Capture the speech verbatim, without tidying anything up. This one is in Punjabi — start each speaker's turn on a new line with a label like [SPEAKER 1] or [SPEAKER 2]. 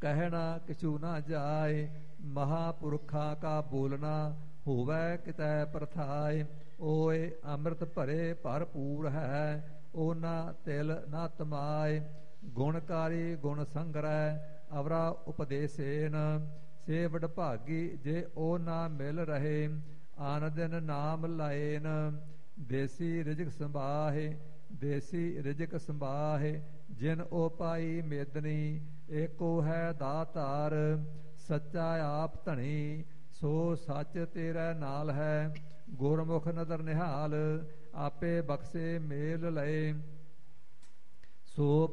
[SPEAKER 1] ਕਹਿਣਾ ਕਿਛੂ ਨਾ ਜਾਏ। ਮਹਾਂਪੁਰਖਾਂ ਕਾ ਬੋਲਣਾ ਹੋਵੈ ਕਿਤੈ ਪ੍ਰਥਾਏ। ਓਏ ਅੰਮ੍ਰਿਤ ਭਰੇ ਭਰਪੂਰ ਹੈ, ਓਨਾ ਤਿਲ ਨਾ ਤਮਾਏ। ਗੁਣਕਾਰੀ ਗੁਣ ਸੰਗ੍ਰਹਿ ਅਵਰਾ ਉਪਦੇਸੇਨ, ਸੇ ਵਡਭਾਗੀ ਜੇ ਓ ਨਾ ਮਿਲ ਰਹੇ। ਆਨ ਦਿਨ ਨਾਮ ਲਾਏਨ, ਦੇਸੀ ਰਿਜਕ ਸੰਭਾਹੇ, ਦੇਸੀ ਰਿਜਕ ਸੰਭਾਹੇ। ਜਿਨ ਓ ਪਾਈ ਮੇਦਨੀ, ਏਕੋ ਹੈ ਦਾਤਾਰ। ਸੱਚਾ ਆਪ ਧਣੀ, ਸੋ ਸੱਚ ਤੇਰੇ ਨਾਲ ਹੈ। ਗੁਰਮੁਖ ਨਦਰ ਨਿਹਾਲ, ਆਪੇ ਬਖਸ਼ੇ ਮੇਲ ਲਏ। ਸੋ